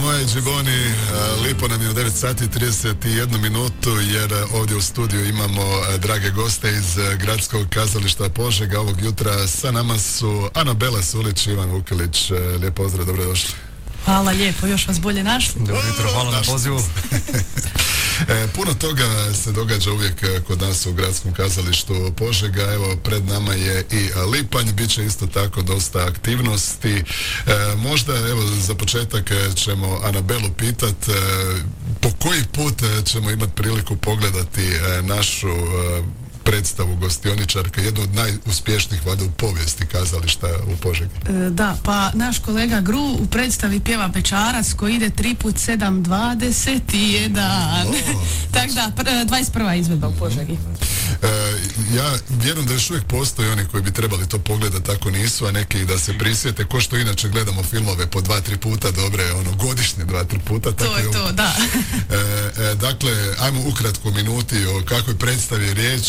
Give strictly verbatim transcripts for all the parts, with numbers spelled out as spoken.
moje džiboni, lipo nam je u devet sati i trideset jednu minutu jer ovdje u studiju imamo drage goste iz Gradskog kazališta Požega. Ovog jutra sa nama su Anabela Sulić i Ivan Vukelić. Lijep pozdrav, dobrodošli. Hvala lijepo, još vas bolje našli. Dobro jutro, hvala na pozivu. E, puno toga se događa uvijek kod nas u Gradskom kazalištu Požega. Evo, pred nama je i lipanj, bit će isto tako dosta aktivnosti. E, možda, evo, za početak ćemo Anabelu pitat e, po koji put ćemo imati priliku pogledati e, našu e, predstavu Gostioničarka, jednu od najuspješnijih vada u povijesti kazališta u Požegi. E, da, pa naš kolega Gru u predstavi pjeva Pečarac koji ide tri put sedam, dvadeset jedan. Tako da, dvadeset prva izvedba u Požegi. E, ja vjerujem da još uvijek postoji oni koji bi trebali to pogledati, ako nisu, a neki da se prisjete, ko što inače gledamo filmove po dva, tri puta, dobre, ono, godišnje dva, tri puta. To tako je to, da. E, e, dakle, ajmo ukratko minuti o kakvoj predstavi je riječ.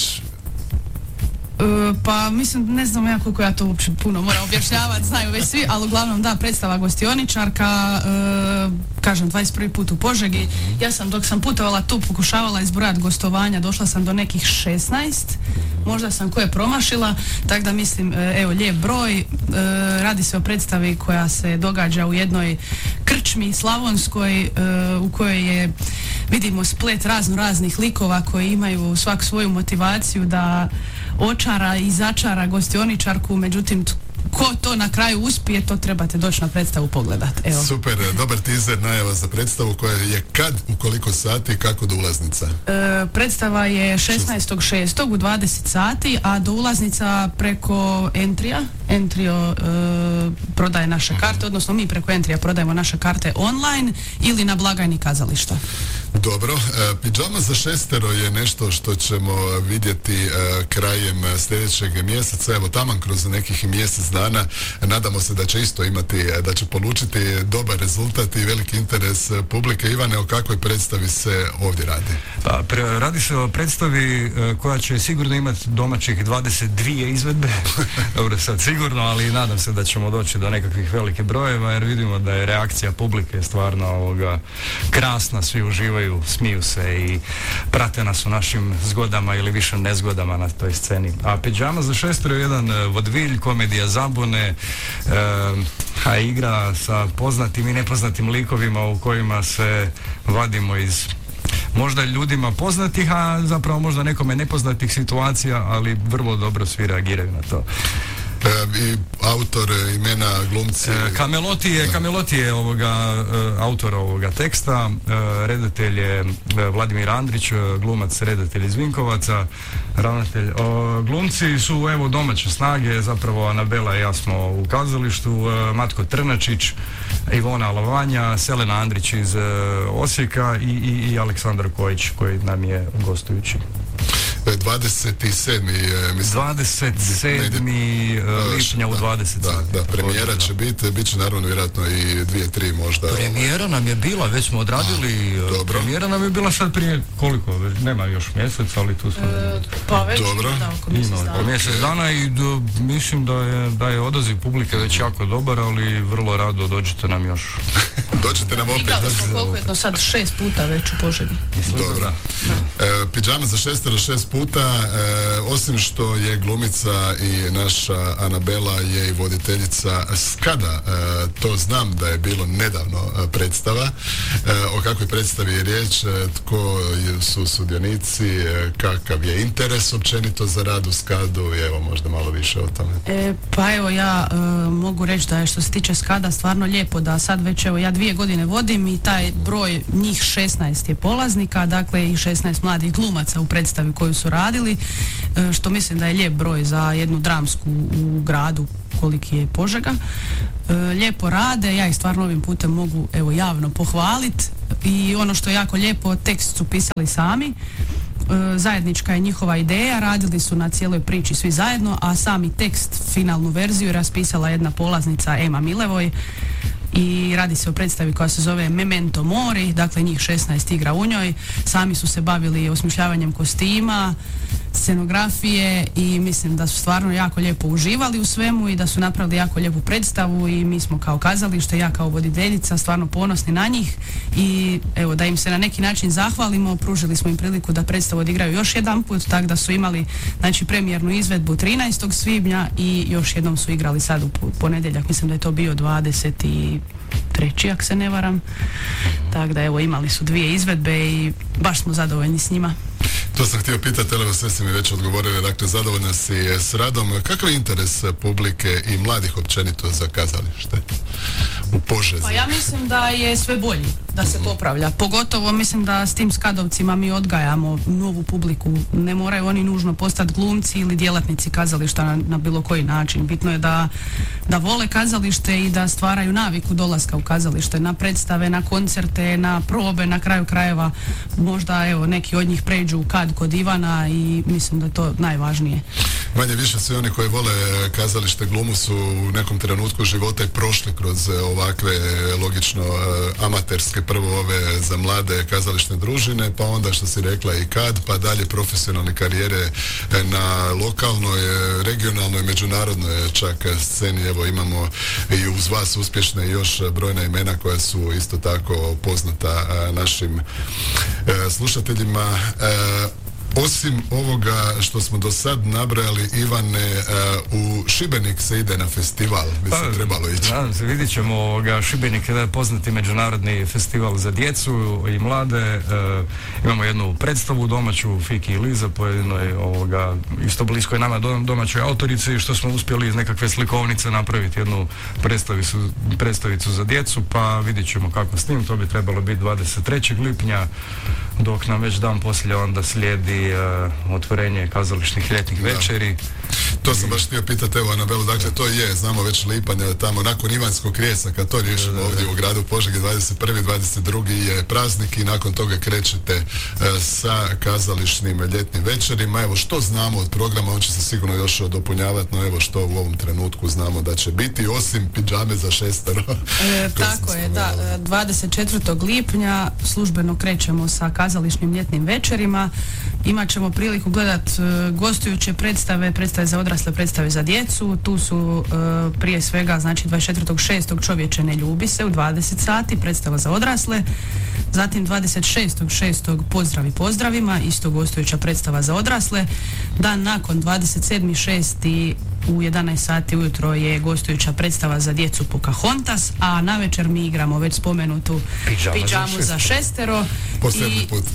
Uh, pa mislim, ne znam ja koliko ja to uopće puno moram objašnjavati, znaju već svi, ali uglavnom da, predstava Gostioničarka, uh, kažem, dvadeset prvi put u Požegi. Ja sam, dok sam putovala tu, pokušavala izbrojati gostovanja, došla sam do nekih šesnaest, možda sam koje promašila, tako da mislim, uh, evo, lijep broj. Uh, radi se o predstavi koja se događa u jednoj krčmi slavonskoj, uh, u kojoj je, vidimo, splet razno raznih likova koji imaju svak svoju motivaciju da očara i začara Gostioničarku, međutim ko to na kraju uspije, to trebate doći na predstavu pogledat. Evo. Super, dobar teaser, najava za predstavu koja je kad, u koliko sati i kako do ulaznica? E, predstava je šesnaestog šestog u dvadeset sati, a do ulaznica preko Entrija. Entrio e, prodaje naše karte, odnosno mi preko Entrija prodajemo naše karte online ili na blagajni kazališta. Dobro, e, pidžama za šestero je nešto što ćemo vidjeti e, krajem sljedećeg mjeseca, evo taman kroz nekih mjesec dana. Nadamo se da će isto imati, da će polučiti dobar rezultat i veliki interes publike. Ivane, o kakvoj predstavi se ovdje radi? Pa, pre, radi se o predstavi e, koja će sigurno imati domaćih dvadeset dvije izvedbe. Dobro, sad sigurno, ali nadam se da ćemo doći do nekakvih velikih brojeva, jer vidimo da je reakcija publike stvarno ovoga krasna, svi uživaju, smiju se i prate nas u našim zgodama ili više nezgodama na toj sceni. A Pidžama za šestero je jedan vodvilj, komedija zabune, e, a igra sa poznatim i nepoznatim likovima u kojima se vadimo iz možda ljudima poznatih, a zapravo možda nekome nepoznatih situacija, ali vrlo dobro svi reagiraju na to. E, i autor, imena, glumci. E, Kameloti je, Kameloti je ovoga, e, autor ovoga teksta, e, redatelj je e, Vladimir Andrić, e, glumac, redatelj iz Vinkovaca, ravnatelj. O, glumci su, evo, domaće snage, zapravo Anabela i ja smo u kazalištu, e, Matko Trnačić, Ivona Lavanja, Selena Andrić iz e, Osijeka i, i, i Aleksandar Kojić koji nam je gostujući. dvadeset sedmi mislim. dvadeset sedmi lipnja u dvadeset da, sati. da, premijera će biti, bit će naravno vjerojatno i dvije, tri možda. Premijera nam je bila, već smo odradili, a, dobro. Premijera nam je bila sad prije koliko, nema još mjesec, ali tu smo. E, pa već dobro. Da, oko mjesec dana. Oko mjesec dana i do, mislim da je, da je odaziv publike već jako dobar, ali vrlo rado dođete nam još. Dođete nam opet. Igrali smo koliko je to sad, šest puta već u Požegi. Dobro. Da. E, Pidžama za šestero, šest puta, e, osim što je glumica i naša Anabela je i voditeljica Skada, e, to znam da je bilo nedavno e, predstava. E, o kakvoj predstavi je riječ, e, tko su sudionici, e, kakav je interes općenito za rad u Skadu i evo možda malo više o tome. E, pa evo ja e, mogu reći da je što se tiče Skada stvarno lijepo da sad već evo ja dvije godine vodim i taj broj njih šesnaest je polaznika, dakle i šesnaest mladih glumaca u predstavi koju su radili, e, što mislim da je lijep broj za jednu dramsku u gradu koliki je Požega. E, lijepo rade, ja ih stvarno ovim putem mogu evo javno pohvaliti i ono što je jako lijepo, tekst su pisali sami. E, zajednička je njihova ideja, radili su na cijeloj priči svi zajedno, a sami tekst, finalnu verziju je raspisala jedna polaznica Ema Milevoj i radi se o predstavi koja se zove Memento Mori, dakle njih šesnaest igra u njoj, sami su se bavili osmišljavanjem kostima, scenografije i mislim da su stvarno jako lijepo uživali u svemu i da su napravili jako lijepu predstavu i mi smo kao kazalište, ja kao voditeljica stvarno ponosni na njih i evo da im se na neki način zahvalimo, pružili smo im priliku da predstavu odigraju još jedan put, tako da su imali znači premijernu izvedbu trinaestog svibnja i još jednom su igrali sad u ponedjeljak, mislim da je to bio dvadeset treći ako se ne varam, tako da evo imali su dvije izvedbe i baš smo zadovoljni s njima. To sam htio pitati, ali sve si mi već odgovorili, dakle zadovoljna si s radom. Kakav je interes publike i mladih općenito za kazalište u Požegi? Pa ja mislim da je sve bolji, da se popravlja. Pogotovo mislim da s tim skadovcima mi odgajamo novu publiku. Ne moraju oni nužno postati glumci ili djelatnici kazališta na, na bilo koji način. Bitno je da, da vole kazalište i da stvaraju naviku dolaska u kazalište, na predstave, na koncerte, na probe, na kraju krajeva. Možda evo neki od njih pređu kad kod Ivana i mislim da je to najvažnije. Manje više svi oni koji vole kazalište, glumu su u nekom trenutku života i prošli kroz ovakve logično amaterske, prvo ove za mlade kazališne družine, pa onda što si rekla i kad, pa dalje profesionalne karijere na lokalnoj, regionalnoj, međunarodnoj čak sceni. Evo imamo i uz vas uspješne još brojna imena koja su isto tako poznata našim slušateljima. Osim ovoga što smo do sad nabrojali, Ivane, uh, u Šibenik se ide na festival, bi pa, se trebalo ići. Nadam se, vidit ćemo ovoga, Šibenik je poznati međunarodni festival za djecu i mlade. Uh, imamo jednu predstavu domaću, Fiki i Liza, po jednoj ovoga, isto bliskoj nama domaćoj autorici, što smo uspjeli iz nekakve slikovnice napraviti jednu predstavicu, predstavicu za djecu, pa vidit ćemo kako s tim. To bi trebalo biti dvadeset trećeg lipnja, dok nam već dan poslije onda slijedi Uh, otvorenje kazališnih ljetnih večeri. To sam baš htio pitati, evo Anabelu, dakle to je, znamo već lipanj, tamo nakon Ivanskog krijesa, kad to riješimo ovdje u gradu Požegi, dvadeset prvi dvadeset drugi je praznik i nakon toga krećete uh, sa kazališnim ljetnim večerima. Evo što znamo od programa, on će se sigurno još dopunjavati, no evo što u ovom trenutku znamo da će biti, osim pidžame za šestero. E, tako je, da, dvadeset četvrtog lipnja službeno krećemo sa kazališnim ljetnim večerima. Imat ćemo priliku gledat uh, gostujuće predstave, predstave za odrasle, predstave za djecu. Tu su uh, prije svega, znači dvadeset četvrtog šestog Čovječe ne ljubi se u dvadeset sati, predstava za odrasle. Zatim dvadeset šestog šestog Pozdravi pozdravima, isto gostujuća predstava za odrasle. Dan nakon dvadeset sedmi šesti u jedanaest sati ujutro je gostujuća predstava za djecu Pocahontas, a navečer mi igramo već spomenutu Pidžamu, Pidžamu za šestero. Po sedmi put.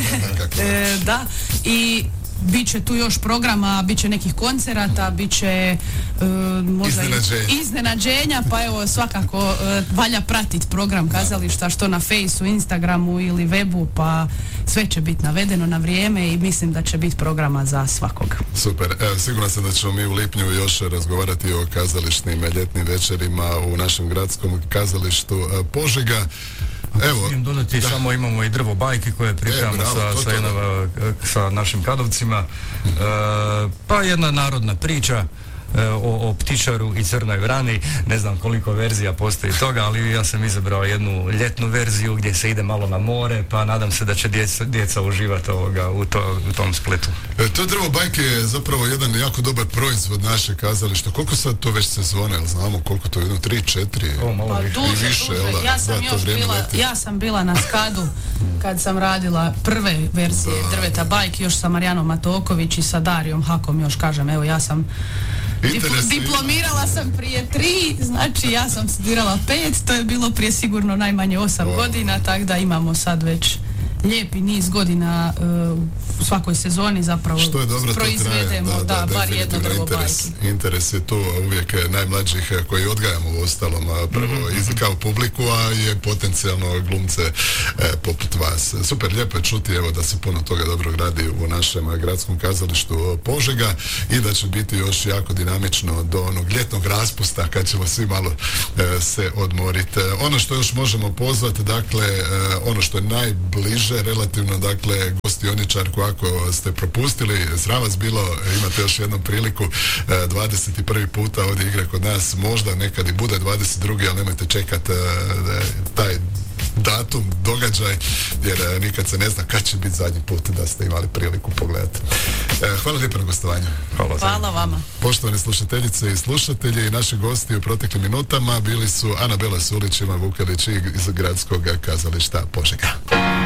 e, da, i bit će tu još programa, bit će nekih koncerata, bit će uh, možda iznenađenja. iznenađenja, pa evo svakako uh, valja pratiti program kazališta što na Fejsu, Instagramu ili webu, pa sve će biti navedeno na vrijeme i mislim da će biti programa za svakog. Super, evo sigurno sam da ćemo mi u lipnju još razgovarati o kazališnim ljetnim večerima u našem gradskom kazalištu uh, Požega. Evo, smijem dodati, da. Samo imamo i drvo bajke koje pripremamo e, sa, sa, jedna, sa našim kadovcima. E, pa jedna narodna priča e, o, o ptičaru i crnoj vrani. Ne znam koliko verzija postoji toga, ali ja sam izabrao jednu ljetnu verziju gdje se ide malo na more, pa nadam se da će djeca, djeca uživati ovoga u, to, u tom spletu. E, to drvo bajke je zapravo jedan jako dobar proizvod naše kazališta. Koliko sad to već sezone, jel znamo koliko to je, jedno, tri, četiri? O, malo pa, duže, više, duže. Ja sam, da, još bila, ja sam bila na Skadu kad sam radila prve verzije da. Drveta bajke, još sa Marijanom Matoković i sa Darijom Hakom, još kažem, evo ja sam Dipl- diplomirala sam prije tri, znači ja sam studirala pet, to je bilo prije sigurno najmanje osam wow. godina, tako da imamo sad već lijepi niz godina uh, u svakoj sezoni zapravo što je dobro, proizvedemo, to traje, da, da, da, bar jedno drvo interes, bajki. interes je tu uvijek najmlađih koji odgajamo u ostalom, prvo mm-hmm. kao publiku, a je potencijalno glumce e, poput vas. Super, lijepo je čuti evo da se puno toga dobro radi u našem gradskom kazalištu Požega i da će biti još jako dinamično do onog ljetnog raspusta kad ćemo svi malo e, se odmoriti. Ono što još možemo pozvati, dakle, e, ono što je najbliže relativno, dakle, gostioničarku, ako ste propustili, sram vas bilo, imate još jednu priliku, dvadeset prvi puta ovdje igra kod nas, možda nekad i bude dvadeset drugi, ali nemojte čekati taj dan datum, događaj, jer e, nikad se ne zna kad će biti zadnji put da ste imali priliku pogledati. E, hvala lijepo na gostovanju. Hvala, hvala vama. Poštovane slušateljice i slušatelji, i naši gosti u proteklim minutama bili su Anabela Sulić, Ivan Vukelić iz Gradskog kazališta Požega.